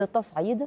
التصعيد؟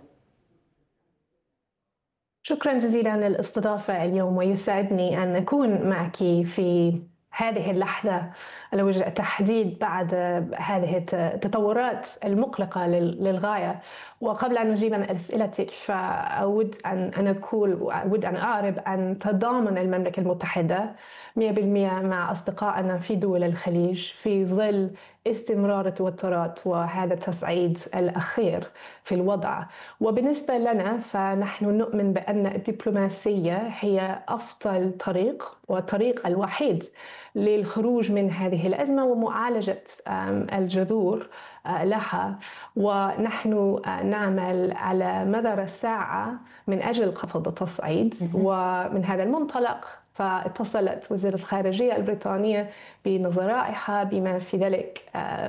شكرا جزيلا للاستضافة اليوم، ويسعدني أن أكون معك في هذه اللحظة على وجه التحديد بعد هذه التطورات المقلقة للغاية. وقبل أن أجيب عن أسئلتك فأود أن أعرب عن تضامن المملكة المتحدة 100% مع أصدقائنا في دول الخليج في ظل استمرار التوترات وهذا التصعيد الأخير في الوضع. وبالنسبة لنا فنحن نؤمن بأن الدبلوماسية هي أفضل طريق والطريق الوحيد للخروج من هذه الأزمة ومعالجة الجذور لها. ونحن نعمل على مدار الساعة من أجل خفض التصعيد، ومن هذا المنطلق فاتصلت وزيرة الخارجية البريطانية بنظرائها بما في ذلك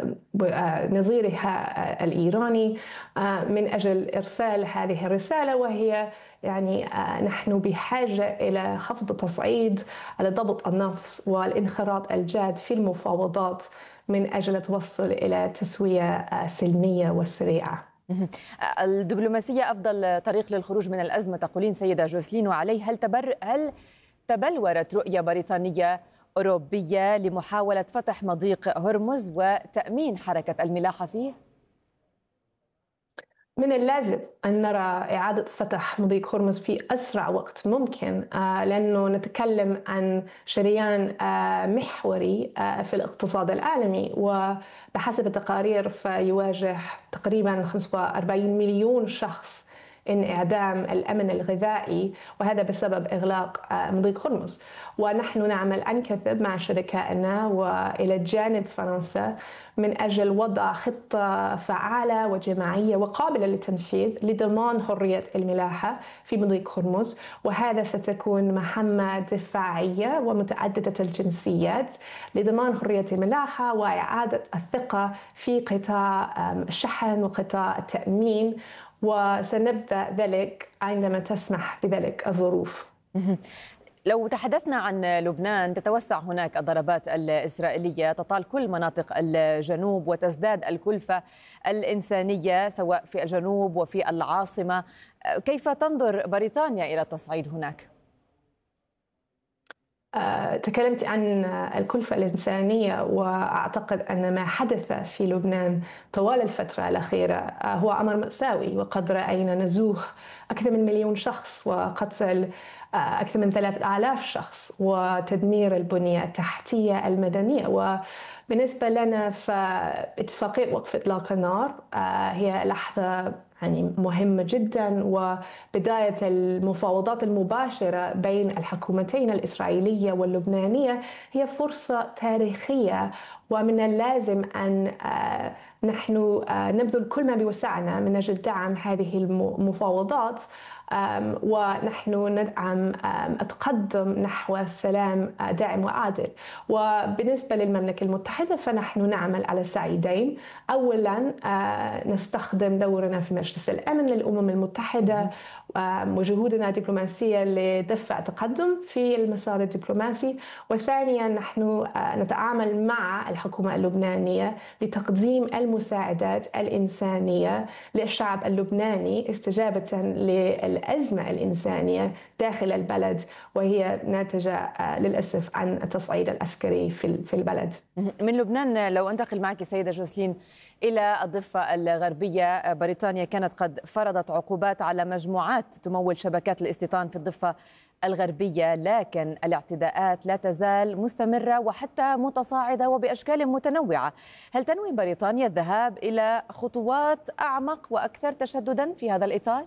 نظيرها الإيراني من أجل إرسال هذه الرسالة، وهي نحن بحاجة إلى خفض التصعيد على ضبط النفس والانخراط الجاد في المفاوضات من أجل التوصل إلى تسوية سلمية وسريعة. الدبلوماسية أفضل طريق للخروج من الأزمة تقولين سيدة جوسلين، وعليه هل تبلورت رؤية بريطانية أوروبية لمحاولة فتح مضيق هرمز وتأمين حركة الملاحة فيه؟ من اللازم أن نرى إعادة فتح مضيق هرمز في أسرع وقت ممكن، لأنه نتكلم عن شريان محوري في الاقتصاد العالمي، وبحسب التقارير فيواجه تقريبا 45 مليون شخص انعدام الأمن الغذائي، وهذا بسبب إغلاق مضيق هرمز. ونحن نعمل عن كثب مع شركائنا وإلى جانب فرنسا من أجل وضع خطة فعالة وجماعية وقابلة للتنفيذ لضمان حرية الملاحة في مضيق هرمز، وهذا ستكون مهمة دفاعية ومتعددة الجنسيات لضمان حرية الملاحة وإعادة الثقة في قطاع الشحن وقطاع التأمين، وسنبدأ ذلك عندما تسمح بذلك الظروف. لو تحدثنا عن لبنان، تتوسع هناك الضربات الإسرائيلية تطال كل مناطق الجنوب وتزداد الكلفة الإنسانية سواء في الجنوب وفي العاصمة. كيف تنظر بريطانيا إلى التصعيد هناك؟ تكلمت عن الكلفة الإنسانية، وأعتقد أن ما حدث في لبنان طوال الفترة الأخيرة هو أمر مأساوي، وقد رأينا نزوح أكثر من 1,000,000 شخص وقتل أكثر من 3,000 شخص وتدمير البنية التحتية المدنية. وبالنسبة لنا فاتفاقية وقف إطلاق النار هي لحظة مهمة جدا، وبداية المفاوضات المباشرة بين الحكومتين الإسرائيلية واللبنانية هي فرصة تاريخية، ومن اللازم أن نحن نبذل كل ما بوسعنا من أجل دعم هذه المفاوضات، ونحن ندعم التقدم نحو سلام دائم وعادل. وبالنسبة للمملكة المتحدة فنحن نعمل على سعيدين: أولا نستخدم دورنا في مجلس الأمن للأمم المتحدة وجهودنا الدبلوماسية لدفع تقدم في المسار الدبلوماسي، وثانيا نحن نتعامل مع الحكومة اللبنانية لتقديم المساعدات الإنسانية للشعب اللبناني استجابة للأزمة الإنسانية داخل البلد، وهي ناتجة للأسف عن التصعيد العسكري في البلد. من لبنان لو أنتقل معك سيدة جوسلين إلى الضفة الغربية، بريطانيا كانت قد فرضت عقوبات على مجموعات تمول شبكات الاستيطان في الضفة الغربية، لكن الاعتداءات لا تزال مستمرة وحتى متصاعدة وبأشكال متنوعة. هل تنوي بريطانيا الذهاب إلى خطوات أعمق وأكثر تشددا في هذا الإطار؟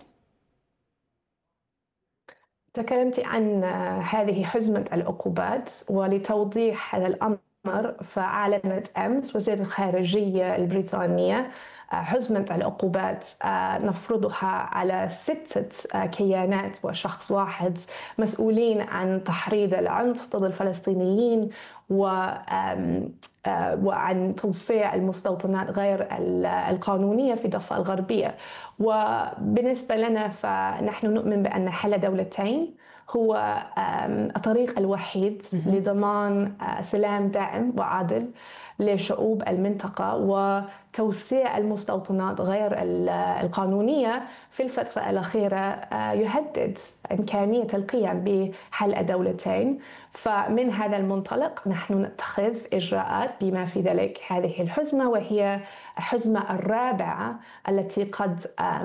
تكلمت عن هذه حزمة العقوبات، ولتوضيح هذا الأمر فأعلنت أمس وزيرة الخارجية البريطانية حزمة العقوبات نفرضها على 6 كيانات وشخص واحد مسؤولين عن تحريض العنف ضد الفلسطينيين وعن توسيع المستوطنات غير القانونية في الضفة الغربية. وبالنسبة لنا فنحن نؤمن بأن حل دولتين هو الطريق الوحيد لضمان سلام دائم وعادل لشعوب المنطقة وتوسيع المستوطنات غير القانونية في الفترة الأخيرة يهدد إمكانية القيام بحل الدولتين. فمن هذا المنطلق نحن نتخذ إجراءات بما في ذلك هذه الحزمة، وهي الحزمة الرابعة التي قد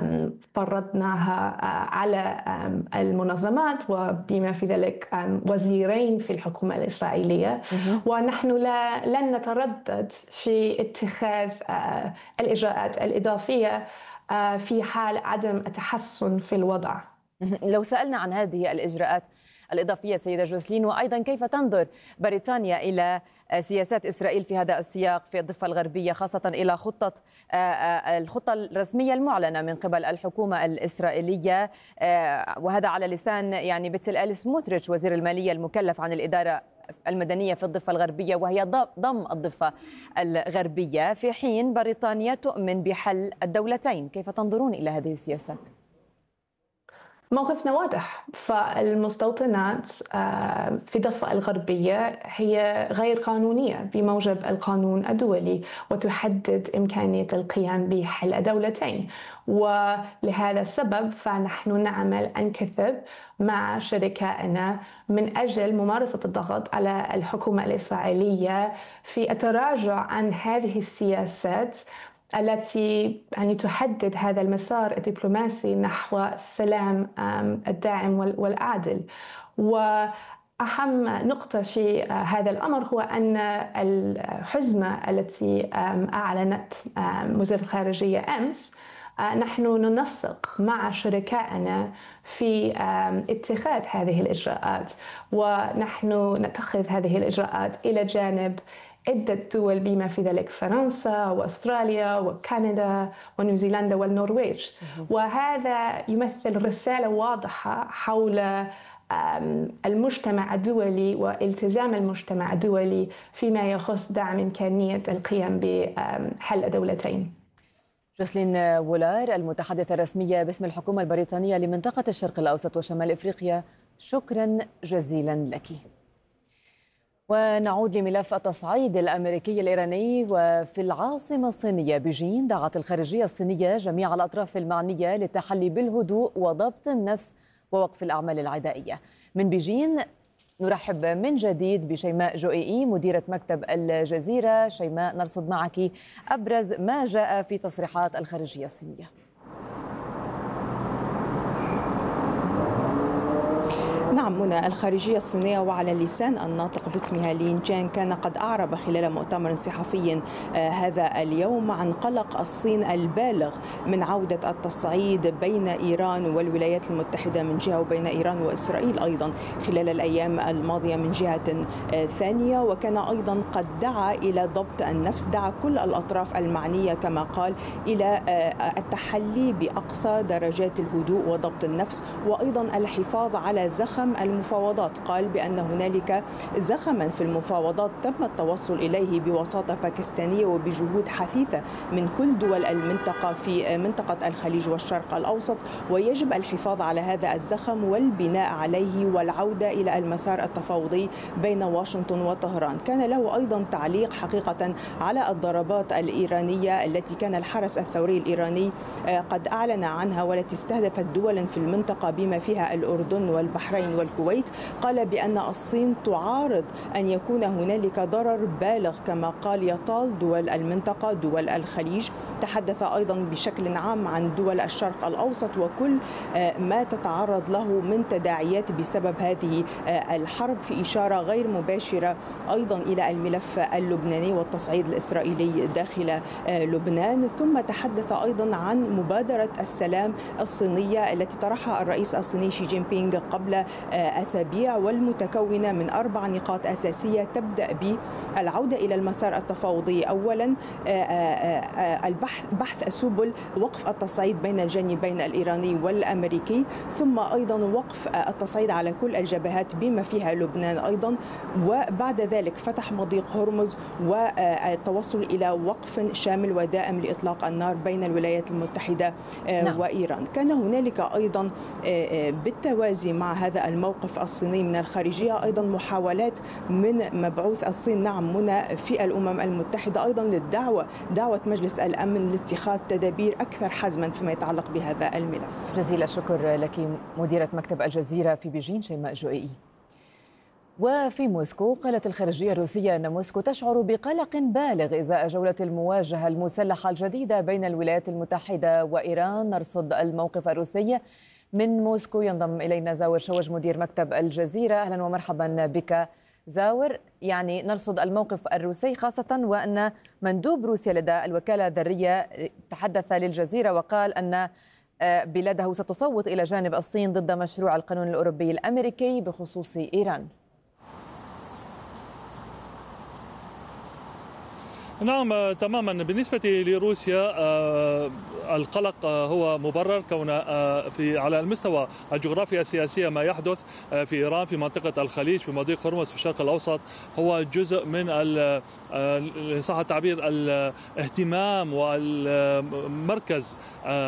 فرضناها على المنظمات وبما في ذلك وزيرين في الحكومة الإسرائيلية. ونحن لن نتردد في اتخاذ الإجراءات الإضافية في حال عدم التحسن في الوضع. لو سألنا عن هذه الإجراءات الإضافية سيدة جوزلين، وأيضا كيف تنظر بريطانيا إلى سياسات إسرائيل في هذا السياق في الضفة الغربية، خاصة إلى الخطة الرسمية المعلنة من قبل الحكومة الإسرائيلية، وهذا على لسان يعني بتسلال سموتريتش وزير المالية المكلف عن الإدارة المدنية في الضفة الغربية، وهي ضم الضفة الغربية، في حين بريطانيا تؤمن بحل الدولتين. كيف تنظرون إلى هذه السياسات؟ موقفنا واضح، فالمستوطنات في الضفة الغربية هي غير قانونية بموجب القانون الدولي وتحدد إمكانية القيام بحل الدولتين. ولهذا السبب فنحن نعمل عن كثب مع شركائنا من أجل ممارسة الضغط على الحكومة الإسرائيلية في التراجع عن هذه السياسات التي يعني تحدد هذا المسار الدبلوماسي نحو السلام الداعم والعادل. وأهم نقطة في هذا الأمر هو أن الحزمة التي أعلنت وزارة الخارجية أمس نحن ننسق مع شركائنا في اتخاذ هذه الإجراءات، ونحن نتخذ هذه الإجراءات إلى جانب عدة دول بما في ذلك فرنسا وأستراليا وكندا ونيوزيلندا والنرويج. وهذا يمثل رسالة واضحة حول المجتمع الدولي والتزام المجتمع الدولي فيما يخص دعم إمكانية القيام بحل الدولتين. جوزلين وولار، المتحدثة الرسمية باسم الحكومة البريطانية لمنطقة الشرق الأوسط وشمال إفريقيا، شكرا جزيلا لك. ونعود لملف التصعيد الأمريكي الإيراني. وفي العاصمة الصينية بيجين دعت الخارجية الصينية جميع الأطراف المعنية للتحلي بالهدوء وضبط النفس ووقف الأعمال العدائية. من بيجين نرحب من جديد بشيماء جوئي مديرة مكتب الجزيرة. شيماء، نرصد معك أبرز ما جاء في تصريحات الخارجية الصينية. نعم منى، الخارجية الصينية وعلى لسان الناطق باسمها لين جان كان قد أعرب خلال مؤتمر صحفي هذا اليوم عن قلق الصين البالغ من عودة التصعيد بين إيران والولايات المتحدة من جهة وبين إيران وإسرائيل أيضا خلال الأيام الماضية من جهة ثانية. وكان أيضا قد دعا إلى ضبط النفس، دعا كل الأطراف المعنية كما قال إلى التحلي بأقصى درجات الهدوء وضبط النفس، وأيضا الحفاظ على زخم المفاوضات. قال بأن هنالك زخما في المفاوضات تم التوصل إليه بوساطة باكستانية وبجهود حثيثة من كل دول المنطقة في منطقة الخليج والشرق الأوسط، ويجب الحفاظ على هذا الزخم والبناء عليه والعودة إلى المسار التفاوضي بين واشنطن وطهران. كان له أيضا تعليق حقيقة على الضربات الإيرانية التي كان الحرس الثوري الإيراني قد أعلن عنها والتي استهدفت دولا في المنطقة بما فيها الأردن والبحرين والكويت. قال بأن الصين تعارض أن يكون هنالك ضرر بالغ كما قال يطال دول المنطقة دول الخليج. تحدث أيضا بشكل عام عن دول الشرق الأوسط وكل ما تتعرض له من تداعيات بسبب هذه الحرب، في إشارة غير مباشرة أيضا إلى الملف اللبناني والتصعيد الإسرائيلي داخل لبنان. ثم تحدث أيضا عن مبادرة السلام الصينية التي طرحها الرئيس الصيني شي جين بينغ قبل أسابيع، والمتكونة من 4 نقاط أساسية تبدأ بالعودة إلى المسار التفاوضي. أولا بحث سبل وقف التصعيد بين الجانبين الإيراني والأمريكي، ثم أيضا وقف التصعيد على كل الجبهات بما فيها لبنان أيضا، وبعد ذلك فتح مضيق هرمز والتوصل إلى وقف شامل ودائم لإطلاق النار بين الولايات المتحدة وإيران. كان هنالك أيضا بالتوازي مع هذا الموقف الصيني من الخارجية، أيضا محاولات من مبعوث الصين نعم منى في الأمم المتحدة أيضا دعوة مجلس الأمن لاتخاذ تدابير أكثر حزما فيما يتعلق بهذا الملف. جزيل الشكر لك مديرة مكتب الجزيرة في بيجين شيماء جوئي. وفي موسكو قالت الخارجية الروسية أن موسكو تشعر بقلق بالغ إزاء جولة المواجهة المسلحة الجديدة بين الولايات المتحدة وإيران. نرصد الموقف الروسي من موسكو. ينضم إلينا زاور شوج مدير مكتب الجزيرة. أهلا ومرحبا بك زاور. يعني نرصد الموقف الروسي خاصة وأن مندوب روسيا لدى الوكالة الذرية تحدث للجزيرة وقال أن بلاده ستصوت إلى جانب الصين ضد مشروع القانون الأوروبي الأمريكي بخصوص إيران. نعم تماما. بالنسبة لروسيا القلق هو مبرر كون على المستوى الجغرافي السياسي ما يحدث في إيران في منطقة الخليج في مضيق هرمز في الشرق الأوسط هو جزء من إن صح التعبير الاهتمام والمركز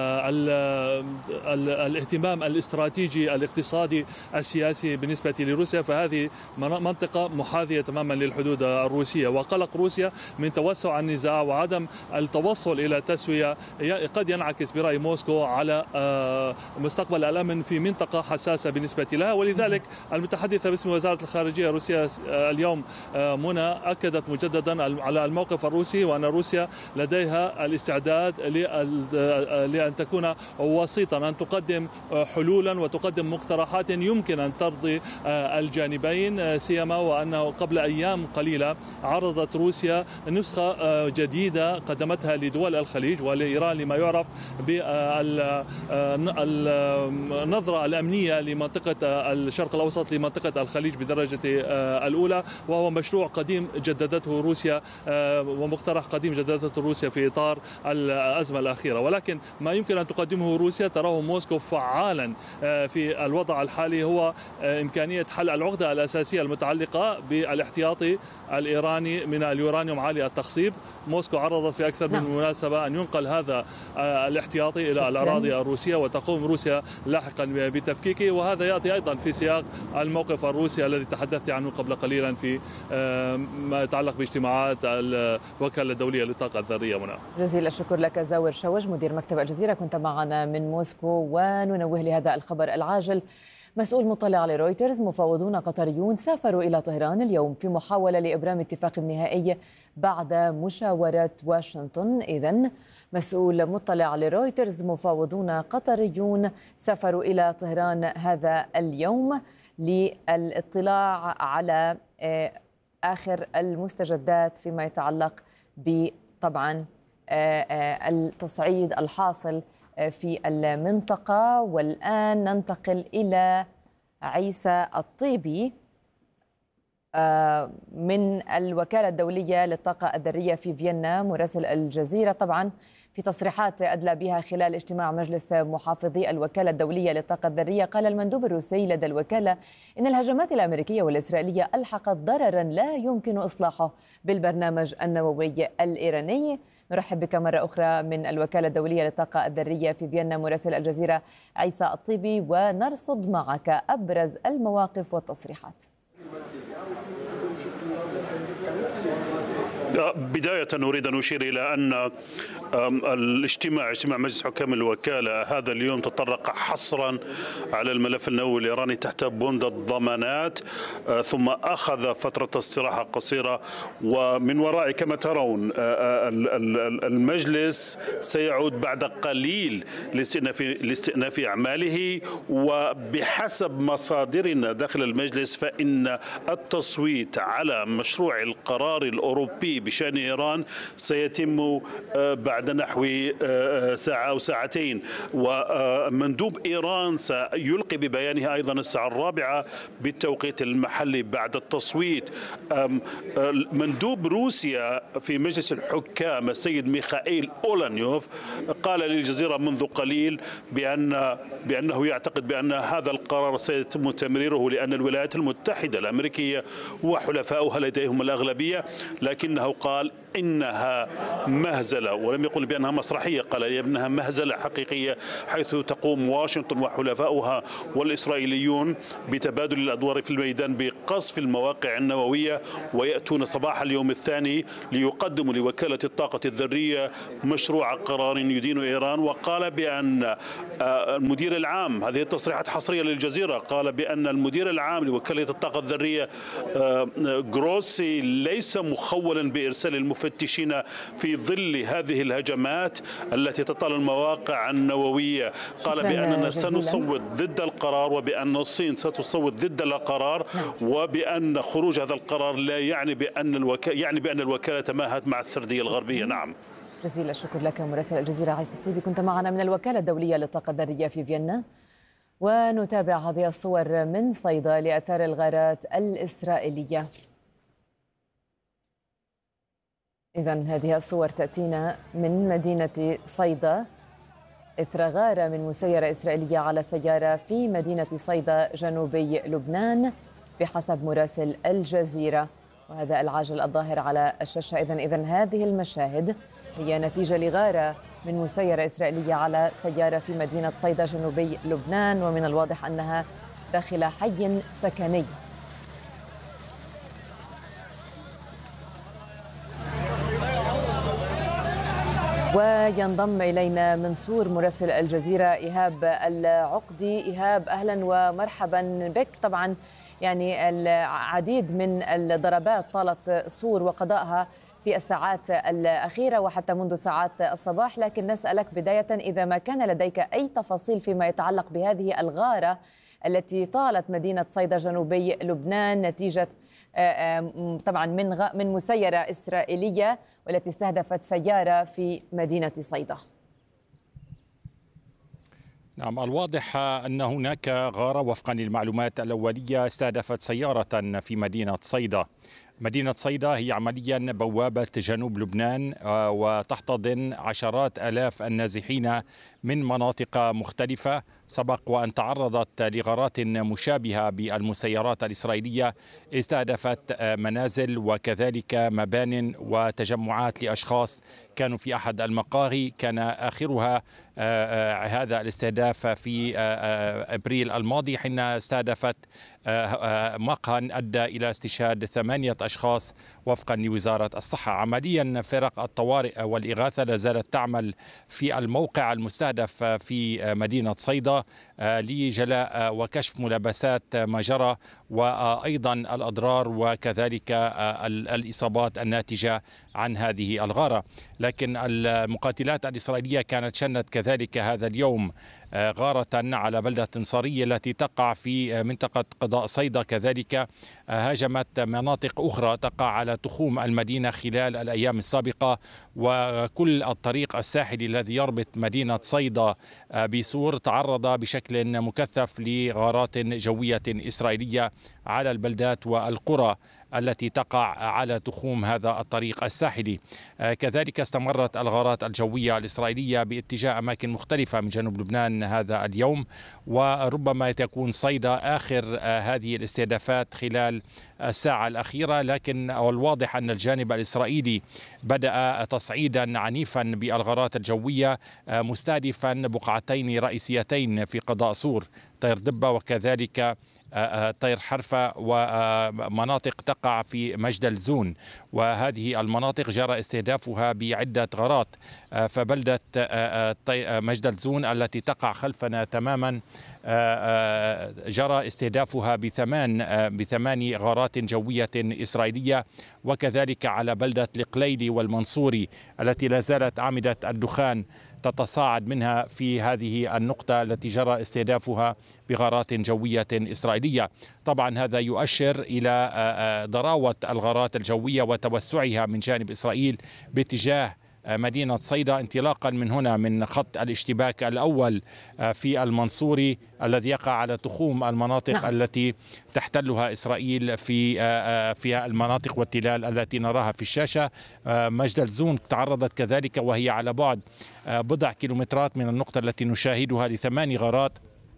الاهتمام الاستراتيجي الاقتصادي السياسي بالنسبة لروسيا. فهذه منطقة محاذية تماما للحدود الروسية، وقلق روسيا من توسع النزاع وعدم التوصل إلى تسوية قد ينعكس برأي موسكو على مستقبل الأمن في منطقة حساسة بالنسبة لها. ولذلك المتحدثة باسم وزارة الخارجية الروسية اليوم منى أكدت مجددا على الموقف الروسي وأن روسيا لديها الاستعداد لأن تكون وسيطا، أن تقدم حلولا وتقدم مقترحات يمكن أن ترضي الجانبين، سيما وأنه قبل أيام قليلة عرضت روسيا نسخة جديدة قدمتها لدول الخليج ولإيران لما يعرف بالنظرة الأمنية لمنطقة الشرق الأوسط لمنطقة الخليج بدرجة الأولى، وهو مشروع قديم جددته روسيا ومقترح قديم جددته روسيا في إطار الأزمة الأخيرة. ولكن ما يمكن أن تقدمه روسيا تراه موسكو فعالا في الوضع الحالي هو إمكانية حل العقدة الأساسية المتعلقة بالاحتياطي الإيراني من اليورانيوم عالي التخصيب. موسكو عرضت في أكثر من مناسبة أن ينقل هذا الاحتياطي إلى الأراضي الروسية وتقوم روسيا لاحقا بتفكيكه، وهذا يأتي أيضا في سياق الموقف الروسي الذي تحدثت عنه قبل قليلا في ما يتعلق باجتماعات الوكالة الدولية للطاقة الذرية. منى جزيل الشكر لك زاور شوج مدير مكتب الجزيرة، كنت معنا من موسكو. وننوه لهذا الخبر العاجل. مسؤول مطلع لرويترز: مفاوضون قطريون سافروا إلى طهران اليوم في محاولة لإبرام اتفاق نهائي بعد مشاورة واشنطن. إذن مسؤول مطلع لرويترز: مفاوضون قطريون سافروا إلى طهران هذا اليوم للاطلاع على آخر المستجدات فيما يتعلق بطبعا التصعيد الحاصل في المنطقة. والآن ننتقل إلى عيسى الطيبي من الوكالة الدولية للطاقة الذرية في فيينا مراسل الجزيرة. طبعا في تصريحات أدلى بها خلال اجتماع مجلس محافظي الوكالة الدولية للطاقة الذرية، قال المندوب الروسي لدى الوكالة إن الهجمات الأمريكية والإسرائيلية ألحقت ضررا لا يمكن إصلاحه بالبرنامج النووي الإيراني. نرحب بك مرة أخرى من الوكالة الدولية للطاقة الذرية في فيينا مراسل الجزيرة عيسى الطيبي، ونرصد معك أبرز المواقف والتصريحات. بداية أريد أن أشير إلى أن اجتماع مجلس حكام الوكالة هذا اليوم تطرق حصرا على الملف النووي الإيراني تحت بند الضمانات، ثم أخذ فترة استراحة قصيرة، ومن وراء كما ترون المجلس سيعود بعد قليل لاستئناف أعماله. وبحسب مصادرنا داخل المجلس فإن التصويت على مشروع القرار الأوروبي بشأن إيران سيتم بعد نحو ساعة أو ساعتين، ومندوب إيران سيلقي ببيانه أيضا الساعة 4 بالتوقيت المحلي بعد التصويت. مندوب روسيا في مجلس الحكام السيد ميخائيل أولانيوف قال للجزيرة منذ قليل بأنه يعتقد بأن هذا القرار سيتم تمريره لأن الولايات المتحدة الأمريكية وحلفاؤها لديهم الأغلبية، لكنه قال إنها مهزلة، ولم يقل بأنها مسرحية، قال بأنها مهزلة حقيقية، حيث تقوم واشنطن وحلفاؤها والإسرائيليون بتبادل الأدوار في الميدان بقصف المواقع النووية، ويأتون صباح اليوم الثاني ليقدموا لوكالة الطاقة الذرية مشروع قرار يدين إيران. وقال بأن المدير العام، هذه التصريحات حصرية للجزيرة، قال بأن المدير العام لوكالة الطاقة الذرية جروسي ليس مخولا بإرسال المفتشين في ظل هذه الهجمات التي تطال المواقع النووية. قال بأننا سنصوت ضد القرار، وبأن الصين ستصوت ضد القرار، وبأن خروج هذا القرار لا يعني بأن الوكالة تماهت مع السردية الغربية. نعم. جزيل الشكر لك مراسل الجزيرة عيسى الطيبي، كنت معنا من الوكالة الدولية للطاقة الذرية في فيينا. ونتابع هذه الصور من صيدا لآثار الغارات الإسرائيلية. إذن هذه الصور تأتينا من مدينة صيدا إثر غارة من مسيرة إسرائيلية على سيارة في مدينة صيدا جنوبي لبنان بحسب مراسل الجزيرة، وهذا العاجل الظاهر على الشاشة. إذن هذه المشاهد هي نتيجة لغارة من مسيرة إسرائيلية على سيارة في مدينة صيدا جنوبي لبنان، ومن الواضح أنها داخل حي سكني. وينضم إلينا من سور مراسل الجزيرة إيهاب العقدي. إيهاب، أهلا ومرحبا بك. طبعا يعني العديد من الضربات طالت سور وقضائها في الساعات الأخيرة وحتى منذ ساعات الصباح، لكن نسألك بداية إذا ما كان لديك أي تفاصيل فيما يتعلق بهذه الغارة التي طالت مدينة صيدا جنوبي لبنان نتيجة طبعا من مسيرة إسرائيلية والتي استهدفت سيارة في مدينة صيدا. نعم، الواضح أن هناك غارة وفقا للمعلومات الأولية استهدفت سيارة في مدينة صيدا. مدينة صيدا هي عمليا بوابة جنوب لبنان وتحتضن عشرات آلاف النازحين من مناطق مختلفة. سبق وأن تعرضت لغارات مشابهة بالمسيرات الإسرائيلية استهدفت منازل وكذلك مبان وتجمعات لأشخاص كانوا في أحد المقاهي. كان آخرها هذا الاستهداف في أبريل الماضي حين استهدفت مقهى أدى إلى استشهاد 8 أشخاص وفقا لوزارة الصحة. عمليا فرق الطوارئ والإغاثة لا زالت تعمل في الموقع المستهدف في مدينة صيدا لجلاء وكشف ملابسات ما جرى وأيضا الأضرار وكذلك الإصابات الناتجة عن هذه الغارة. لكن المقاتلات الإسرائيلية كانت شنت كذلك هذا اليوم غارة على بلدة صارية التي تقع في منطقة قضاء صيدا، كذلك هاجمت مناطق أخرى تقع على تخوم المدينة خلال الأيام السابقة، وكل الطريق الساحلي الذي يربط مدينة صيدا بسور تعرض بشكل مكثف لغارات جوية إسرائيلية على البلدات والقرى التي تقع على تخوم هذا الطريق الساحلي. كذلك استمرت الغارات الجوية الإسرائيلية باتجاه أماكن مختلفة من جنوب لبنان هذا اليوم، وربما تكون صيدا آخر هذه الاستهدافات خلال الساعة الأخيرة. لكن الواضح أن الجانب الإسرائيلي بدأ تصعيدا عنيفا بالغارات الجوية مستهدفا بقعتين رئيسيتين في قضاء سور، طير دبة وكذلك طير حرفة، ومناطق تقع في مجدل زون، وهذه المناطق جرى استهدافها بعدة غارات. فبلدة مجدل زون التي تقع خلفنا تماما جرى استهدافها بثمان غارات جوية إسرائيلية، وكذلك على بلدة القليلي والمنصوري التي لا زالت عامدة الدخان تتصاعد منها في هذه النقطة التي جرى استهدافها بغارات جوية إسرائيلية. طبعا هذا يؤشر إلى ضراوة الغارات الجوية وتوسعها من جانب إسرائيل باتجاه مدينة صيدا، انطلاقا من هنا من خط الاشتباك الأول في المنصوري الذي يقع على تخوم المناطق التي تحتلها إسرائيل في المناطق والتلال التي نراها في الشاشة. مجدل زون تعرضت كذلك وهي على بعد بضع كيلومترات من النقطة التي نشاهدها ل8 غارات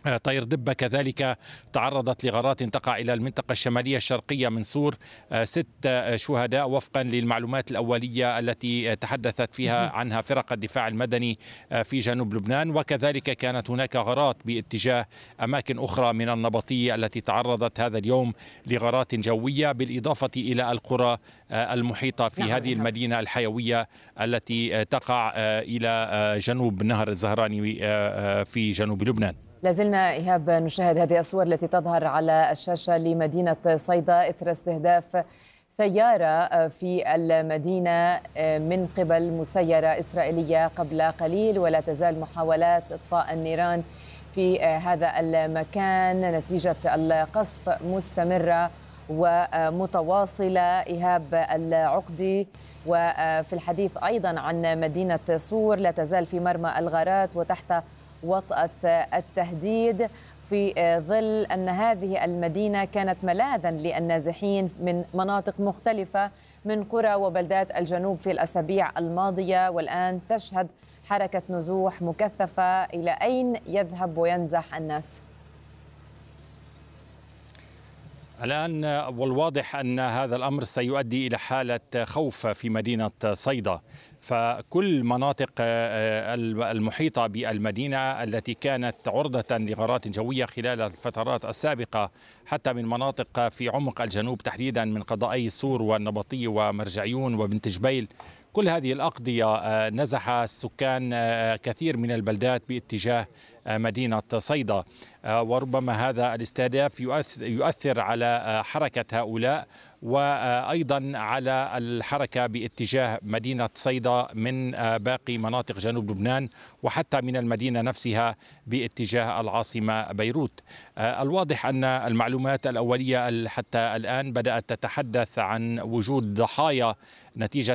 طير دبة كذلك تعرضت لغارات تقع إلى المنطقة الشمالية الشرقية من سور. 6 شهداء وفقا للمعلومات الأولية التي تحدثت فيها عنها فرق الدفاع المدني في جنوب لبنان. وكذلك كانت هناك غارات باتجاه أماكن أخرى من النبطية التي تعرضت هذا اليوم لغارات جوية، بالإضافة إلى القرى المحيطة في هذه المدينة الحيوية التي تقع إلى جنوب نهر الزهراني في جنوب لبنان. لازلنا إيهاب نشاهد هذه الصور التي تظهر على الشاشة لمدينة صيدا إثر استهداف سيارة في المدينة من قبل مسيرة إسرائيلية قبل قليل، ولا تزال محاولات إطفاء النيران في هذا المكان نتيجة القصف مستمرة ومتواصلة. إيهاب العقدي، وفي الحديث أيضا عن مدينة صور، لا تزال في مرمى الغارات وتحت وطأة التهديد، في ظل أن هذه المدينة كانت ملاذا للنازحين من مناطق مختلفة من قرى وبلدات الجنوب في الأسابيع الماضية، والآن تشهد حركة نزوح مكثفة. إلى أين يذهب وينزح الناس؟ الآن والواضح أن هذا الأمر سيؤدي إلى حالة خوف في مدينة صيدا، فكل مناطق المحيطة بالمدينة التي كانت عرضة لغارات جوية خلال الفترات السابقة، حتى من مناطق في عمق الجنوب تحديدا من قضائي صور والنبطية ومرجعيون وبنت جبيل، كل هذه الأقضية نزح السكان كثير من البلدات باتجاه مدينة صيدا، وربما هذا الاستهداف يؤثر على حركة هؤلاء وأيضا على الحركة باتجاه مدينة صيدا من باقي مناطق جنوب لبنان وحتى من المدينة نفسها باتجاه العاصمة بيروت. الواضح أن المعلومات الأولية حتى الآن بدأت تتحدث عن وجود ضحايا نتيجة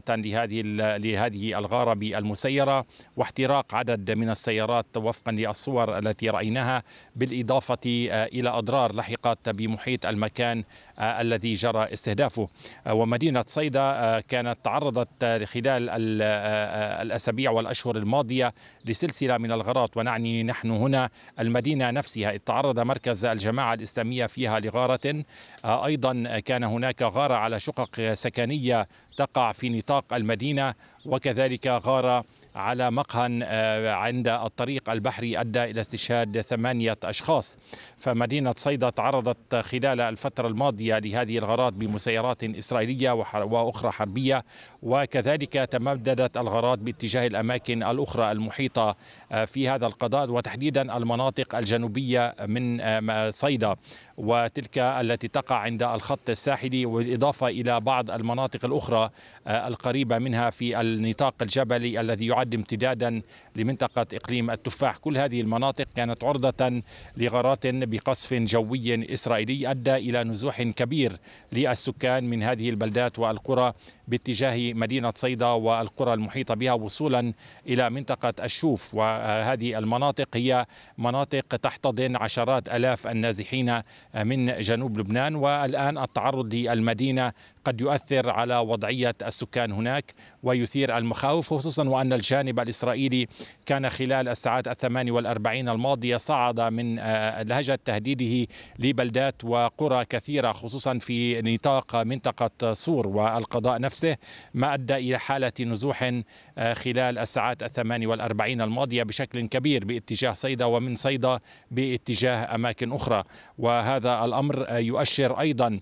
لهذه الغارة المسيرة واحتراق عدد من السيارات وفقا للصور التي رأيناها، بالإضافة إلى أضرار لحقت بمحيط المكان الذي جرى استهدافه. ومدينة صيدا كانت تعرضت خلال الأسابيع والأشهر الماضية لسلسلة من الغارات، ونعني نحن هنا المدينة نفسها، تعرض مركز الجماعة الإسلامية فيها لغارة، أيضا كان هناك غارة على شقق سكنية تقع في نطاق المدينة، وكذلك غارة على مقهى عند الطريق البحري أدى إلى استشهاد 8 أشخاص. فمدينة صيدا تعرضت خلال الفترة الماضية لهذه الغارات بمسيرات إسرائيلية وأخرى حربية، وكذلك تمددت الغارات باتجاه الأماكن الأخرى المحيطة في هذا القضاء، وتحديدا المناطق الجنوبية من صيدا وتلك التي تقع عند الخط الساحلي، بالإضافة إلى بعض المناطق الأخرى القريبة منها في النطاق الجبلي الذي يعد امتدادا لمنطقة إقليم التفاح. كل هذه المناطق كانت عرضة لغارات بقصف جوي إسرائيلي أدى إلى نزوح كبير للسكان من هذه البلدات والقرى باتجاه مدينة صيدا والقرى المحيطة بها وصولا إلى منطقة الشوف. وهذه المناطق هي مناطق تحتضن عشرات آلاف النازحين من جنوب لبنان، والآن التعرض للمدينة قد يؤثر على وضعية السكان هناك ويثير المخاوف، خصوصا وأن الجانب الإسرائيلي كان خلال الساعات 48 الماضية صعد من لهجة تهديده لبلدات وقرى كثيرة خصوصا في نطاق منطقة صور والقضاء نفسه، ما أدى إلى حالة نزوح خلال الساعات 48 الماضية بشكل كبير باتجاه صيدا ومن صيدا باتجاه أماكن أخرى. وهذا الأمر يؤشر أيضا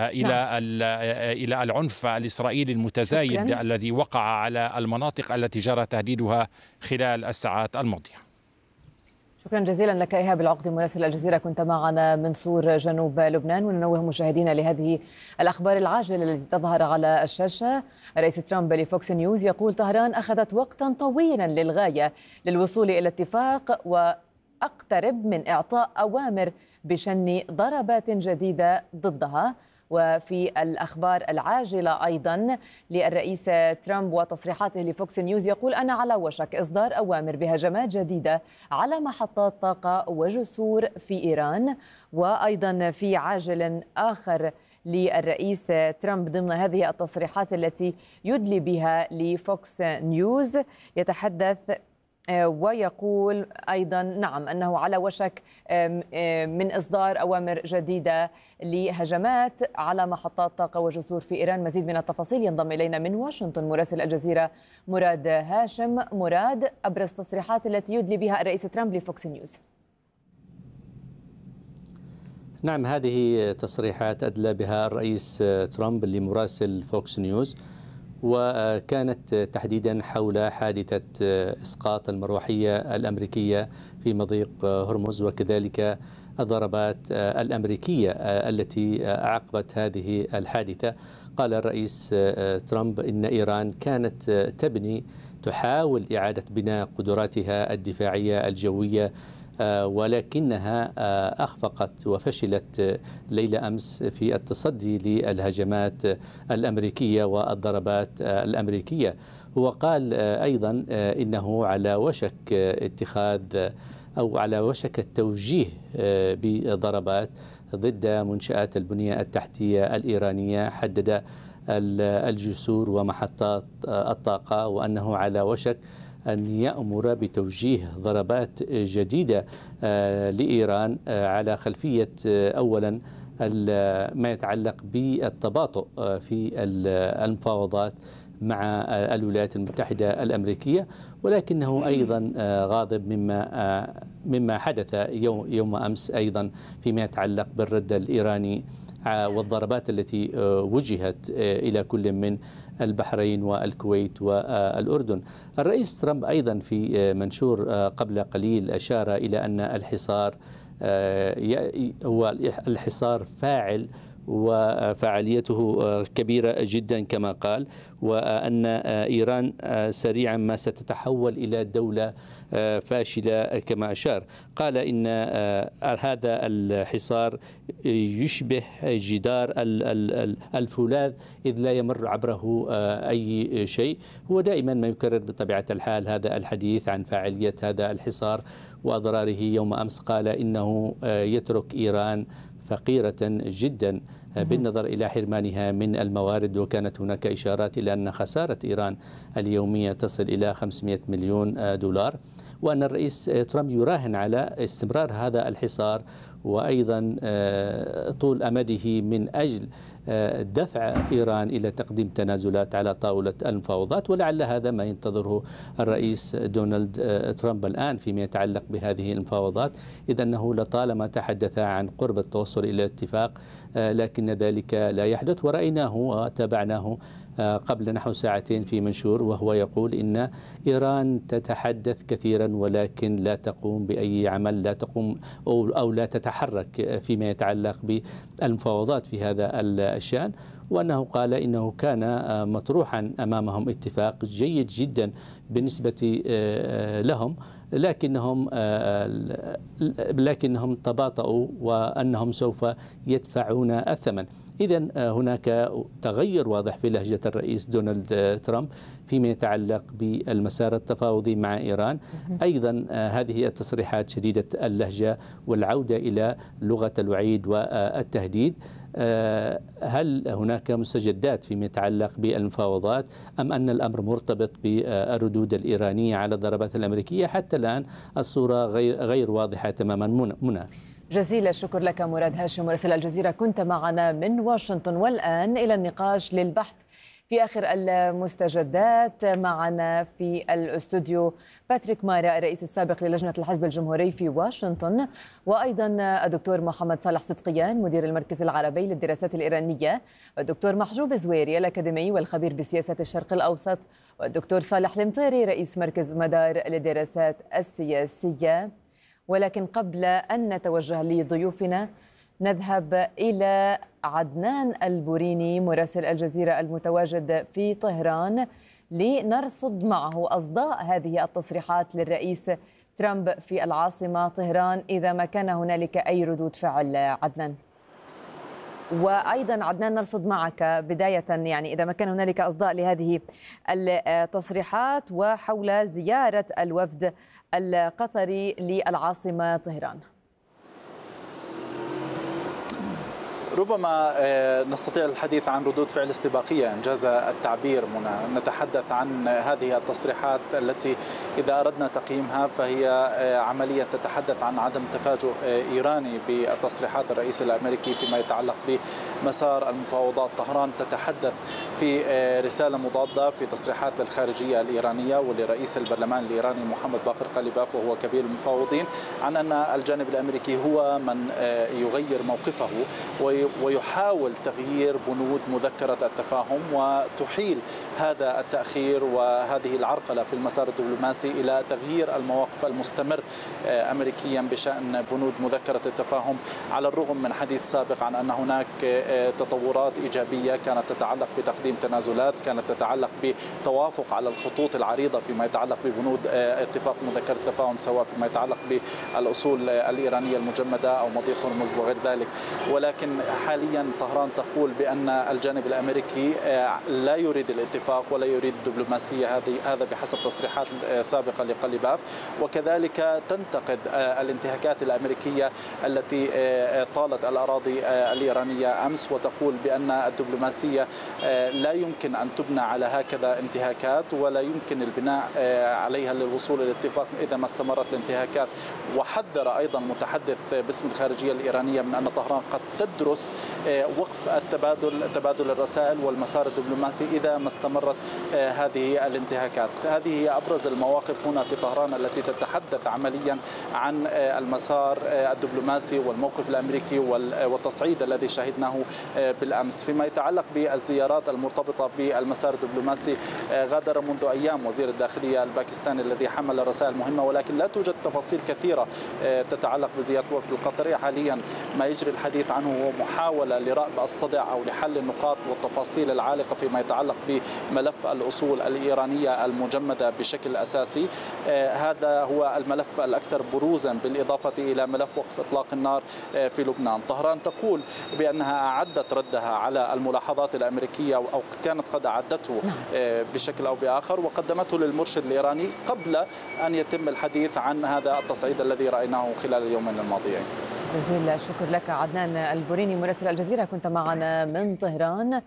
إلى العنف الإسرائيلي المتزايد الذي وقع على المناطق التي جرى تهديدها خلال الساعات الماضية. شكرا جزيلا لك إيهاب العقدي مراسل الجزيرة، كنت معنا من صور جنوب لبنان. وننوه مشاهدينا لهذه الأخبار العاجلة التي تظهر على الشاشة. رئيس ترامب لفوكس نيوز يقول طهران أخذت وقتا طويلا للغاية للوصول إلى اتفاق وأقترب من إعطاء أوامر بشن ضربات جديدة ضدها. وفي الأخبار العاجلة أيضا للرئيس ترامب وتصريحاته لفوكس نيوز، يقول أنا على وشك إصدار أوامر بهجمات جديدة على محطات طاقة وجسور في إيران. وأيضا في عاجل آخر للرئيس ترامب ضمن هذه التصريحات التي يدلي بها لفوكس نيوز، يتحدث ويقول أيضا نعم أنه على وشك من إصدار أوامر جديدة لهجمات على محطات طاقة وجسور في إيران. مزيد من التفاصيل ينضم إلينا من واشنطن مراسل الجزيرة مراد هاشم. مراد، أبرز تصريحات التي يدلي بها الرئيس ترامب لفوكس نيوز. نعم، هذه تصريحات أدلى بها الرئيس ترامب لمراسل فوكس نيوز، وكانت تحديدا حول حادثة إسقاط المروحية الأمريكية في مضيق هرمز، وكذلك الضربات الأمريكية التي أعقبت هذه الحادثة. قال الرئيس ترامب إن إيران كانت تحاول إعادة بناء قدراتها الدفاعية الجوية، ولكنها أخفقت وفشلت ليلة أمس في التصدي للهجمات الأمريكية والضربات الأمريكية. وقال أيضا إنه على وشك اتخاذ أو على وشك التوجيه بضربات ضد منشآت البنية التحتية الإيرانية، حدد الجسور ومحطات الطاقة، وأنه على وشك أن يأمر بتوجيه ضربات جديدة لإيران على خلفية أولا ما يتعلق بالتباطؤ في المفاوضات مع الولايات المتحدة الأمريكية، ولكنه أيضا غاضب مما حدث يوم أمس أيضا فيما يتعلق بالرد الإيراني والضربات التي وجهت إلى كل من البحرين والكويت والأردن. الرئيس ترامب أيضا في منشور قبل قليل أشار إلى أن الحصار هو الحصار فاعل وفعاليته كبيرة جدا كما قال، وأن إيران سريعا ما ستتحول إلى دولة فاشلة كما أشار. قال إن هذا الحصار يشبه جدار الفولاذ إذ لا يمر عبره أي شيء. هو دائما ما يكرر بطبيعة الحال هذا الحديث عن فاعلية هذا الحصار وأضراره. يوم أمس قال إنه يترك إيران فقيرة جدا بالنظر إلى حرمانها من الموارد، وكانت هناك إشارات إلى أن خسارة إيران اليومية تصل إلى 500 مليون دولار، وأن الرئيس ترامب يراهن على استمرار هذا الحصار وأيضا طول أمده من أجل دفع إيران إلى تقديم تنازلات على طاولة المفاوضات. ولعل هذا ما ينتظره الرئيس دونالد ترامب الآن فيما يتعلق بهذه المفاوضات، إذ أنه لطالما تحدث عن قرب التوصل إلى اتفاق، لكن ذلك لا يحدث. ورأيناه وتابعناه قبل نحو ساعتين في منشور وهو يقول إن إيران تتحدث كثيرا ولكن لا تقوم بأي عمل، لا تقوم أو لا تتحرك فيما يتعلق بالمفاوضات في هذا الشأن. وأنه قال إنه كان مطروحا أمامهم اتفاق جيد جدا بالنسبة لهم، لكنهم تباطؤوا وأنهم سوف يدفعون الثمن. إذن هناك تغير واضح في لهجة الرئيس دونالد ترامب فيما يتعلق بالمسار التفاوضي مع إيران. أيضا هذه التصريحات شديدة اللهجة والعودة إلى لغة الوعيد والتهديد. هل هناك مستجدات فيما يتعلق بالمفاوضات أم أن الأمر مرتبط بالردود الإيرانية على الضربات الأمريكية؟ حتى الآن الصورة غير واضحة تماما. منى، جزيل الشكر لك مراد هاشم مراسل الجزيرة، كنت معنا من واشنطن. والآن إلى النقاش للبحث في آخر المستجدات. معنا في الاستوديو باتريك مارا الرئيس السابق للجنة الحزب الجمهوري في واشنطن، وأيضا الدكتور محمد صالح صدقيان مدير المركز العربي للدراسات الإيرانية، والدكتور محجوب زويري الأكاديمي والخبير بسياسة الشرق الأوسط، والدكتور صالح المطيري رئيس مركز مدار للدراسات السياسية. ولكن قبل أن نتوجه لضيوفنا نذهب إلى عدنان البوريني مراسل الجزيرة المتواجد في طهران لنرصد معه أصداء هذه التصريحات للرئيس ترامب في العاصمة طهران، إذا ما كان هنالك أي ردود فعل. عدنان، وأيضا عدنان نرصد معك بداية يعني إذا ما كان هنالك أصداء لهذه التصريحات وحول زيارة الوفد القطري للعاصمة طهران. ربما نستطيع الحديث عن ردود فعل استباقية إنجاز التعبير. نتحدث عن هذه التصريحات التي إذا أردنا تقييمها فهي عمليا تتحدث عن عدم تفاجؤ إيراني بتصريحات الرئيس الأمريكي فيما يتعلق بمسار المفاوضات. طهران تتحدث في رسالة مضادة في تصريحات للخارجية الإيرانية ولرئيس البرلمان الإيراني محمد باقر قليباف وهو كبير المفاوضين عن أن الجانب الأمريكي هو من يغير موقفه ويحاول تغيير بنود مذكرة التفاهم وتحيل هذا التأخير وهذه العرقلة في المسار الدبلوماسي إلى تغيير المواقف المستمر أمريكيا بشأن بنود مذكرة التفاهم، على الرغم من حديث سابق عن أن هناك تطورات إيجابية كانت تتعلق بتقديم تنازلات، كانت تتعلق بتوافق على الخطوط العريضة فيما يتعلق ببنود اتفاق مذكرة التفاهم، سواء فيما يتعلق بالأصول الإيرانية المجمدة أو مضيق هرمز وغير ذلك. ولكن حاليا طهران تقول بأن الجانب الأمريكي لا يريد الاتفاق ولا يريد الدبلوماسية، هذا بحسب تصريحات سابقة لقليباف. وكذلك تنتقد الانتهاكات الأمريكية التي طالت الأراضي الإيرانية أمس، وتقول بأن الدبلوماسية لا يمكن أن تبنى على هكذا انتهاكات ولا يمكن البناء عليها للوصول للاتفاق إذا ما استمرت الانتهاكات. وحذر أيضا متحدث باسم الخارجية الإيرانية من أن طهران قد تدرس وقف تبادل الرسائل والمسار الدبلوماسي إذا ما استمرت هذه الانتهاكات. هذه هي أبرز المواقف هنا في طهران التي تتحدث عمليا عن المسار الدبلوماسي والموقف الأمريكي والتصعيد الذي شهدناه بالأمس. فيما يتعلق بالزيارات المرتبطة بالمسار الدبلوماسي، غادر منذ أيام وزير الداخلية الباكستاني الذي حمل رسائل مهمة، ولكن لا توجد تفاصيل كثيرة تتعلق بزيارة الوفد القطري. حاليا ما يجري الحديث عنه هو محاولة لرأب الصدع أو لحل النقاط والتفاصيل العالقة فيما يتعلق بملف الأصول الإيرانية المجمدة بشكل أساسي. هذا هو الملف الأكثر بروزا بالإضافة إلى ملف وقف إطلاق النار في لبنان. طهران تقول بأنها أعدت ردها على الملاحظات الأمريكية أو كانت قد أعدته بشكل أو بآخر وقدمته للمرشد الإيراني قبل أن يتم الحديث عن هذا التصعيد الذي رأيناه خلال اليومين الماضيين. جزيل الشكر لك عدنان البوريني مراسل الجزيرة، كنت معنا من طهران.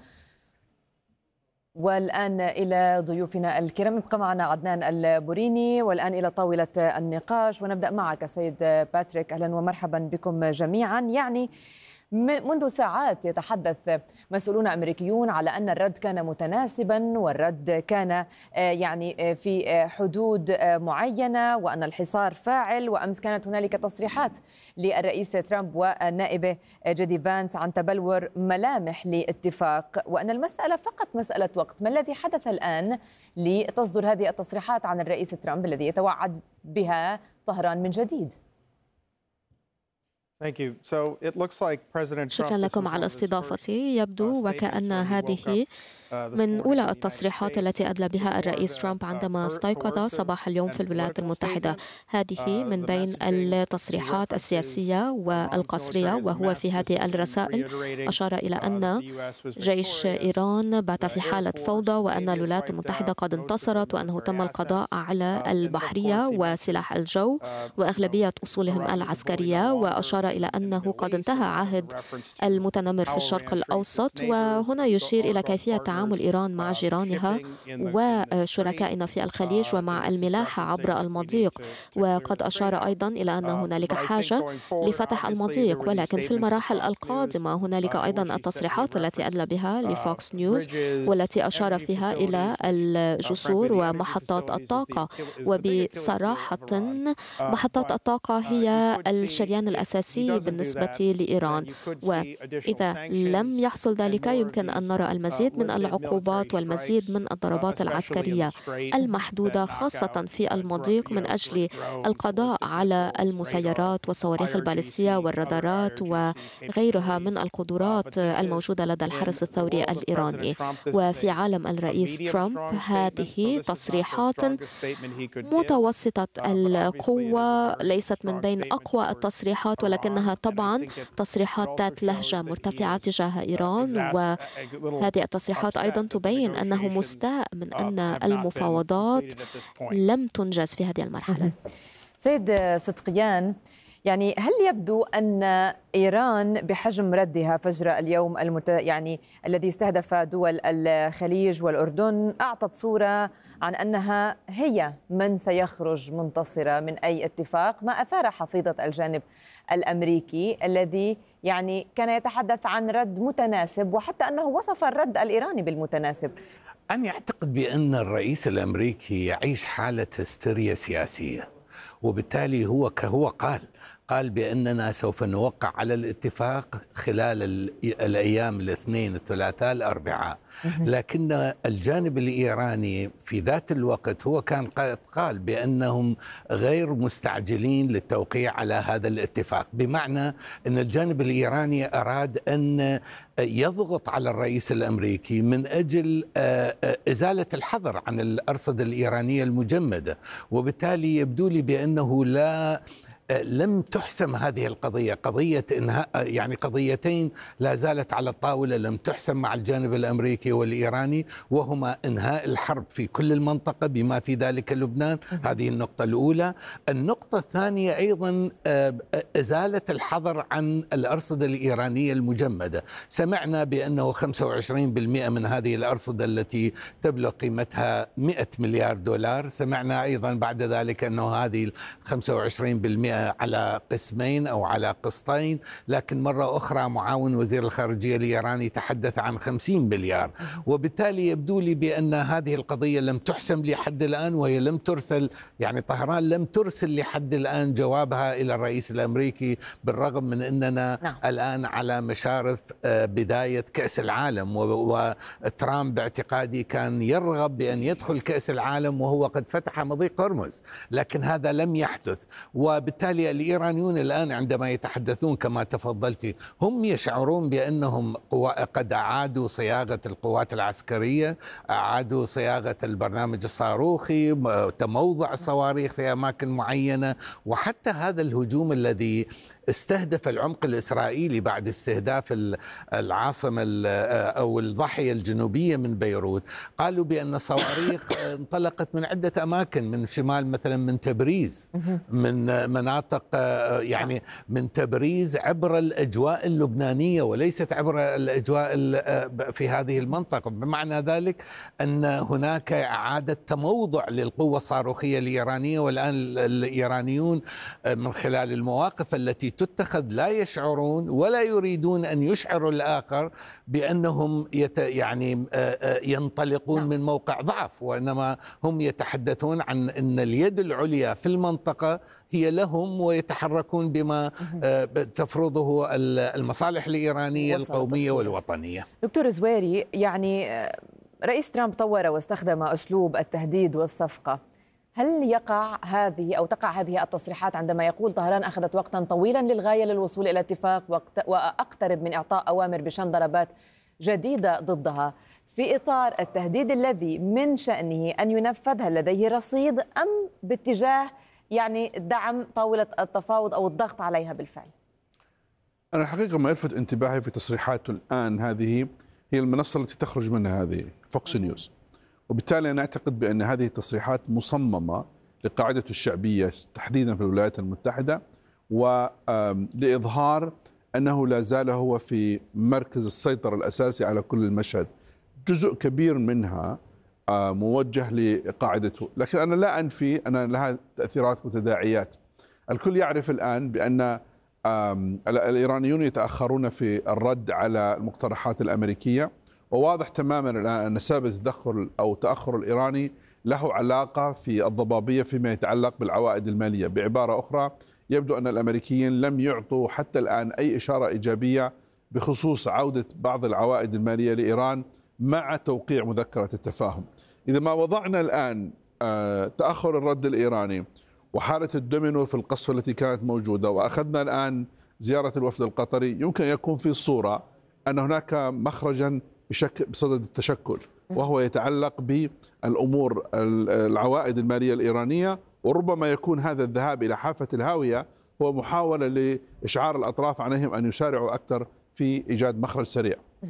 والآن إلى ضيوفنا الكرام، يبقى معنا عدنان البوريني، والآن إلى طاولة النقاش ونبدأ معك سيد باتريك. أهلا ومرحبا بكم جميعا. يعني منذ ساعات يتحدث مسؤولون أمريكيون على أن الرد كان متناسبا والرد كان يعني في حدود معينة وأن الحصار فاعل. وأمس كانت هنالك تصريحات للرئيس ترامب والنائبة جيدي فانس عن تبلور ملامح لاتفاق، وأن المسألة فقط مسألة وقت. ما الذي حدث الآن لتصدر هذه التصريحات عن الرئيس ترامب الذي يتوعد بها طهران من جديد؟ شكرا لكم على استضافتي. يبدو وكأن هذه من أولى التصريحات التي أدلى بها الرئيس ترامب عندما استيقظ صباح اليوم في الولايات المتحدة. هذه من بين التصريحات السياسية والقصرية، وهو في هذه الرسائل أشار إلى أن جيش إيران بات في حالة فوضى وأن الولايات المتحدة قد انتصرت وأنه تم القضاء على البحرية وسلاح الجو وأغلبية أصولهم العسكرية، وأشار إلى أنه قد انتهى عهد المتنمر في الشرق الأوسط. وهنا يشير إلى كيفية تعامل إيران مع جيرانها وشركائنا في الخليج ومع الملاحة عبر المضيق. وقد أشار أيضا إلى أن هنالك حاجة لفتح المضيق، ولكن في المراحل القادمة هنالك أيضا التصريحات التي أدلى بها لفوكس نيوز والتي أشار فيها إلى الجسور ومحطات الطاقة. وبصراحة محطات الطاقة هي الشريان الأساسي بالنسبة لإيران، وإذا لم يحصل ذلك يمكن أن نرى المزيد من العقوبات والمزيد من الضربات العسكرية المحدودة خاصة في المضيق من أجل القضاء على المسيرات والصواريخ البالستية والرادارات وغيرها من القدرات الموجودة لدى الحرس الثوري الإيراني. وفي عالم الرئيس ترامب هذه تصريحات متوسطة القوة، ليست من بين أقوى التصريحات، ولكنها طبعا تصريحات ذات لهجة مرتفعة تجاه إيران. وهذه التصريحات أيضا تبين أنه مستاء من أن المفاوضات لم تنجز في هذه المرحلة. سيد صدقيان، يعني هل يبدو أن إيران بحجم ردها فجر اليوم يعني الذي استهدف دول الخليج والأردن أعطت صورة عن أنها هي من سيخرج منتصرة من أي اتفاق، ما أثار حفيظة الجانب الأمريكي الذي يعني كان يتحدث عن رد متناسب، وحتى أنه وصف الرد الإيراني بالمتناسب؟ أنا أعتقد بأن الرئيس الأمريكي يعيش حالة هستيريا سياسية، وبالتالي هو قال بأننا سوف نوقع على الاتفاق خلال الأيام الاثنين الثلاثاء الأربعاء، لكن الجانب الإيراني في ذات الوقت هو كان قال بأنهم غير مستعجلين للتوقيع على هذا الاتفاق، بمعنى أن الجانب الإيراني أراد أن يضغط على الرئيس الأمريكي من أجل إزالة الحظر عن الأرصدة الإيرانية المجمدة، وبالتالي يبدو لي بأنه لم تحسم هذه القضية، قضية إنهاء، يعني قضيتين لا زالت على الطاولة لم تحسم مع الجانب الأمريكي والإيراني، وهما إنهاء الحرب في كل المنطقة بما في ذلك لبنان. هذه النقطة الأولى. النقطة الثانية أيضا إزالة الحظر عن الأرصدة الإيرانية المجمدة. سمعنا بأنه 25% من هذه الأرصدة التي تبلغ قيمتها 100 مليار دولار، سمعنا أيضا بعد ذلك أنه هذه 25% على قسمين أو على قسطين، لكن مرة أخرى معاون وزير الخارجية الإيراني تحدث عن 50 مليار، وبالتالي يبدو لي بأن هذه القضية لم تحسم لحد الآن، وهي لم ترسل، يعني طهران لم ترسل لحد الآن جوابها إلى الرئيس الأمريكي، بالرغم من أننا الآن على مشارف بداية كأس العالم، وترامب باعتقادي كان يرغب بأن يدخل كأس العالم وهو قد فتح مضيق هرمز، لكن هذا لم يحدث. وبالتالي الإيرانيون الآن عندما يتحدثون كما تفضلت هم يشعرون بأنهم قد أعادوا صياغة القوات العسكرية، أعادوا صياغة البرنامج الصاروخي، تموضع الصواريخ في أماكن معينة، وحتى هذا الهجوم الذي استهدف العمق الإسرائيلي بعد استهداف العاصمة أو الضاحية الجنوبية من بيروت، قالوا بأن الصواريخ انطلقت من عدة أماكن، من شمال مثلا من تبريز، من مناطق يعني من تبريز عبر الأجواء اللبنانية وليست عبر الأجواء في هذه المنطقة، بمعنى ذلك أن هناك إعادة تموضع للقوة الصاروخية الإيرانية. والآن الإيرانيون من خلال المواقف التي تتخذ لا يشعرون ولا يريدون أن يشعروا الآخر بأنهم يعني ينطلقون من موقع ضعف، وإنما هم يتحدثون عن أن اليد العليا في المنطقة هي لهم، ويتحركون بما تفرضه المصالح الإيرانية القومية والوطنية. دكتور زويري، يعني رئيس ترامب طور واستخدم أسلوب التهديد والصفقة، هل تقع هذه التصريحات عندما يقول طهران أخذت وقتا طويلا للغاية للوصول إلى اتفاق وأقترب من إعطاء أوامر بشن ضربات جديدة ضدها، في إطار التهديد الذي من شأنه أن ينفذ؟ لديه رصيد أم باتجاه يعني دعم طاولة التفاوض أو الضغط عليها بالفعل؟ أنا الحقيقة ما يلفت انتباهي في تصريحاته الآن هذه هي المنصة التي تخرج منها هذه فوكس نيوز، وبالتالي أنا أعتقد بأن هذه التصريحات مصممة لقاعدته الشعبية تحديدا في الولايات المتحدة، ولإظهار أنه لا زال هو في مركز السيطرة الأساسي على كل المشهد. جزء كبير منها موجه لقاعدته، لكن أنا لا أنفي أن لها تأثيرات وتداعيات. الكل يعرف الآن بأن الإيرانيون يتأخرون في الرد على المقترحات الأمريكية، وواضح تماما الآن أن سبب التدخل أو تأخر الإيراني له علاقة في الضبابية فيما يتعلق بالعوائد المالية. بعبارة أخرى، يبدو أن الأمريكيين لم يعطوا حتى الآن أي إشارة إيجابية بخصوص عودة بعض العوائد المالية لإيران مع توقيع مذكرة التفاهم. إذا ما وضعنا الآن تأخر الرد الإيراني وحالة الدومينو في القصف التي كانت موجودة، وأخذنا الآن زيارة الوفد القطري، يمكن يكون في الصورة أن هناك مخرجا بصدد التشكل، وهو يتعلق بالأمور العوائد المالية الإيرانية، وربما يكون هذا الذهاب إلى حافة الهاوية هو محاولة لإشعار الأطراف عنهم أن يسارعوا أكثر في إيجاد مخرج سريع.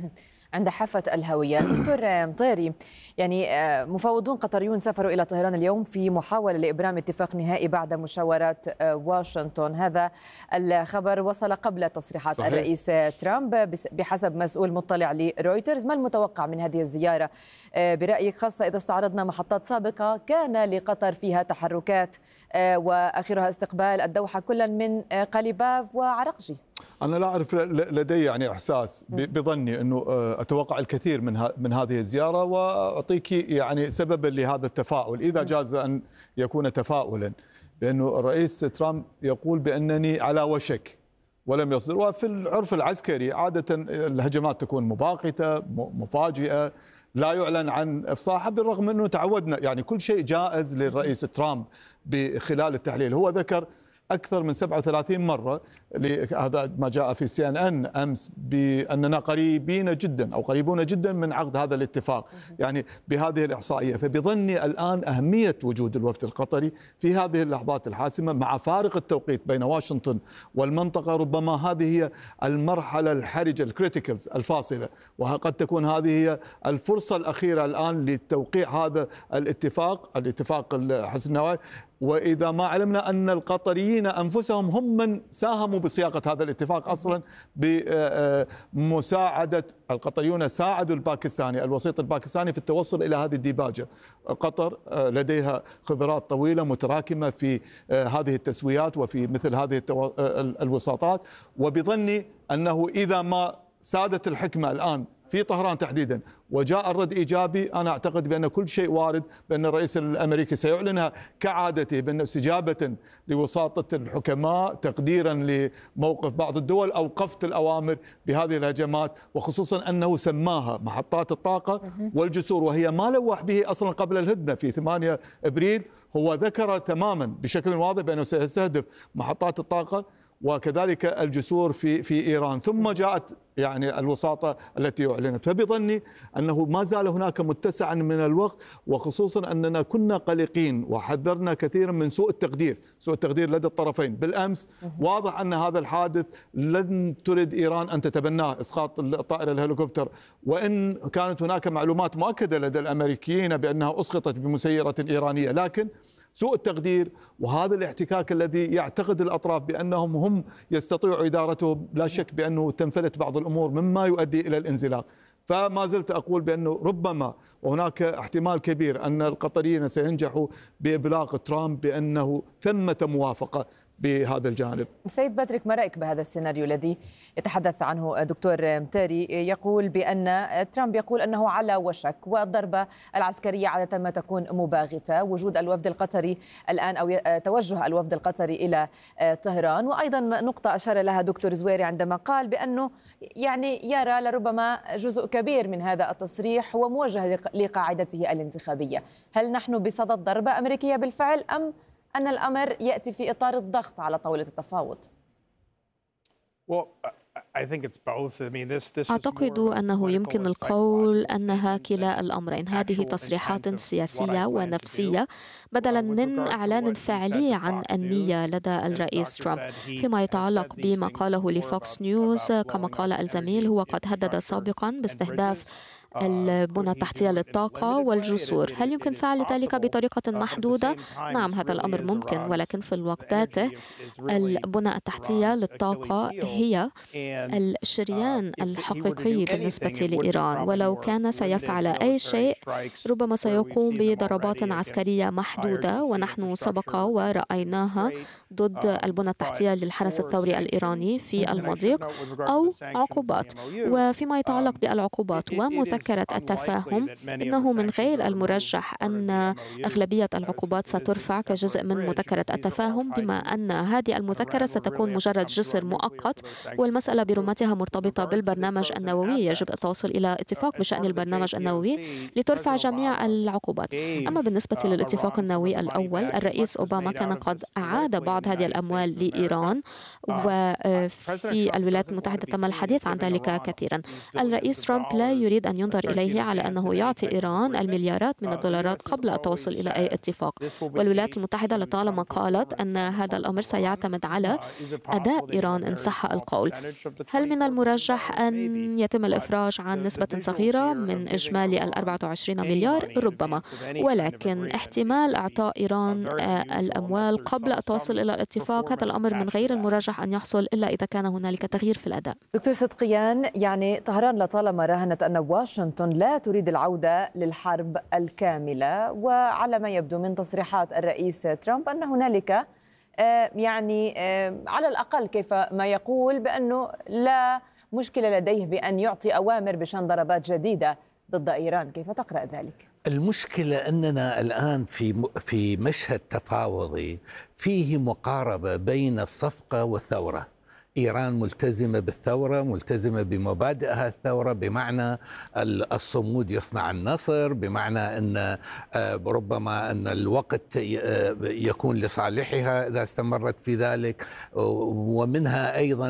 عند حافة الهوية. دكتور مطيري، يعني مفاوضون قطريون سافروا إلى طهران اليوم في محاولة لإبرام اتفاق نهائي بعد مشاورات واشنطن. هذا الخبر وصل قبل تصريحات صحيح. الرئيس ترامب بحسب مسؤول مطلع لرويترز. ما المتوقع من هذه الزيارة برأيك، خاصة إذا استعرضنا محطات سابقة كان لقطر فيها تحركات وآخرها استقبال الدوحة كلا من قليباف وعرقجي؟ أنا لا أعرف، لدي يعني إحساس بظني أنه أتوقع الكثير من هذه الزيارة، وأعطيك يعني سببا لهذا التفاؤل إذا جاز أن يكون تفاؤلا، بأنه الرئيس ترامب يقول بأنني على وشك ولم يصدر. وفي العرف العسكري عادة الهجمات تكون مباغتة مفاجئة لا يعلن عن إفصاحها، بالرغم من أنه تعودنا يعني كل شيء جائز للرئيس ترامب خلال التحليل. هو ذكر أكثر من 37 مرة، هذا ما جاء في CNN أمس، بأننا قريبين جدا أو قريبون جدا من عقد هذا الاتفاق، يعني بهذه الإحصائية. فبظني الآن أهمية وجود الوفد القطري في هذه اللحظات الحاسمة مع فارق التوقيت بين واشنطن والمنطقة، ربما هذه هي المرحلة الحرجة الكريتيكالز الفاصلة، وقد تكون هذه هي الفرصة الأخيرة الآن لتوقيع هذا الاتفاق حسن النوايا. وإذا ما علمنا أن القطريين أنفسهم هم من ساهموا بصياغة هذا الاتفاق أصلا، بمساعدة القطريون ساعدوا الباكستاني الوسيط الباكستاني في التوصل إلى هذه الديباجة. قطر لديها خبرات طويلة متراكمة في هذه التسويات وفي مثل هذه الوساطات، وبظني أنه إذا ما سادت الحكمة الآن في طهران تحديدا وجاء الرد إيجابي، أنا أعتقد بأن كل شيء وارد، بأن الرئيس الأمريكي سيعلنها كعادته، بأن استجابة لوساطة الحكماء تقديرا لموقف بعض الدول أوقفت الأوامر بهذه الهجمات، وخصوصا أنه سماها محطات الطاقة والجسور، وهي ما لوح به أصلا قبل الهدنة في 8 أبريل. هو ذكر تماما بشكل واضح بأنه سيستهدف محطات الطاقة وكذلك الجسور في إيران، ثم جاءت يعني الوساطة التي أعلنت. فبظني أنه ما زال هناك متسعا من الوقت، وخصوصا أننا كنا قلقين وحذرنا كثيرا من سوء التقدير لدى الطرفين. بالأمس واضح أن هذا الحادث لن تريد إيران أن تتبناه، إسقاط الطائرة الهليكوبتر، وإن كانت هناك معلومات مؤكدة لدى الأمريكيين بأنها أسقطت بمسيرة إيرانية، لكن سوء التقدير وهذا الاحتكاك الذي يعتقد الأطراف بأنهم هم يستطيعوا إدارته، لا شك بأنه تنفلت بعض الأمور مما يؤدي إلى الانزلاق. فما زلت أقول بأنه ربما وهناك احتمال كبير أن القطريين سينجحوا بإبلاغ ترامب بأنه ثمة موافقة بهذا الجانب. سيد باتريك، ما رأيك بهذا السيناريو الذي يتحدث عنه دكتور مطيري؟ يقول بأن ترامب يقول أنه على وشك، والضربة العسكرية عادة ما تكون مباغتة، وجود الوفد القطري الآن أو توجه الوفد القطري إلى طهران. وأيضا نقطة أشار لها دكتور زويري عندما قال بأنه يعني يرى لربما جزء كبير من هذا التصريح هو موجه لقاعدته الانتخابية. هل نحن بصدد ضربة أمريكية بالفعل، أم أن الأمر يأتي في إطار الضغط على طاولة التفاوض؟ أعتقد أنه يمكن القول أنها كلا الأمرين. هذه تصريحات سياسية ونفسية بدلا من إعلان فعلي عن النية لدى الرئيس ترامب. فيما يتعلق بما قاله لفوكس نيوز، كما قال الزميل، هو قد هدد سابقا باستهداف البنى التحتية للطاقة والجسور. هل يمكن فعل ذلك بطريقة محدودة؟ نعم، هذا الأمر ممكن، ولكن في الوقت ذاته البنى التحتية للطاقة هي الشريان الحقيقي بالنسبة لإيران، ولو كان سيفعل أي شيء ربما سيقوم بضربات عسكرية محدودة، ونحن سبق ورأيناها ضد البنى التحتية للحرس الثوري الإيراني في المضيق، أو عقوبات. وفيما يتعلق بالعقوبات ومذكرة التفاهم، إنه من غير المرجح أن أغلبية العقوبات سترفع كجزء من مذكرة التفاهم، بما أن هذه المذكرة ستكون مجرد جسر مؤقت، والمسألة برمتها مرتبطة بالبرنامج النووي. يجب التوصل إلى اتفاق بشأن البرنامج النووي لترفع جميع العقوبات. أما بالنسبة للاتفاق النووي الأول، الرئيس أوباما كان قد أعاد بعض هذه الأموال لإيران، وفي الولايات المتحدة تم الحديث عن ذلك كثيرا. الرئيس ترامب لا يريد أن ينظر إليه على أنه يعطي إيران المليارات من الدولارات قبل التوصل إلى أي اتفاق. والولايات المتحدة لطالما قالت أن هذا الأمر سيعتمد على أداء إيران إن صح القول. هل من المرجح أن يتم الإفراج عن نسبة صغيرة من إجمالي 24 مليار؟ ربما، ولكن احتمال إعطاء إيران الأموال قبل التوصل إلى الاتفاق هذا الأمر من غير المرجح أن يحصل إلا إذا كان هنالك تغيير في الأداء. دكتور صدقيان، يعني طهران لطالما راهنت أن واشنطن لا تريد العودة للحرب الكاملة، وعلى ما يبدو من تصريحات الرئيس ترامب أن هنالك يعني على الأقل كيف ما يقول بأنه لا مشكلة لديه بأن يعطي أوامر بشأن ضربات جديدة ضد إيران. كيف تقرأ ذلك؟ المشكلة أننا الآن في مشهد تفاوضي فيه مقاربة بين الصفقة والثورة. إيران ملتزمة بالثورة، ملتزمة بمبادئها الثورة، بمعنى الصمود يصنع النصر، بمعنى أن ربما أن الوقت يكون لصالحها إذا استمرت في ذلك، ومنها أيضا